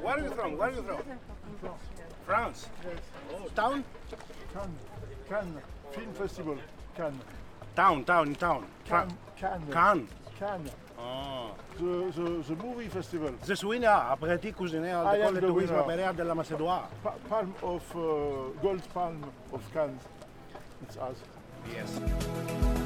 Where are you from? Where are you from? France. Yes. Oh, town? Cannes Film Festival. Cannes. Town, town. Cannes. Cannes. Oh. The movie festival. The winner, aperitif cuisinier I de am Colle the Tourisme winner. Impérial de la Macédoine. Gold palm of Cannes. It's us. Yes.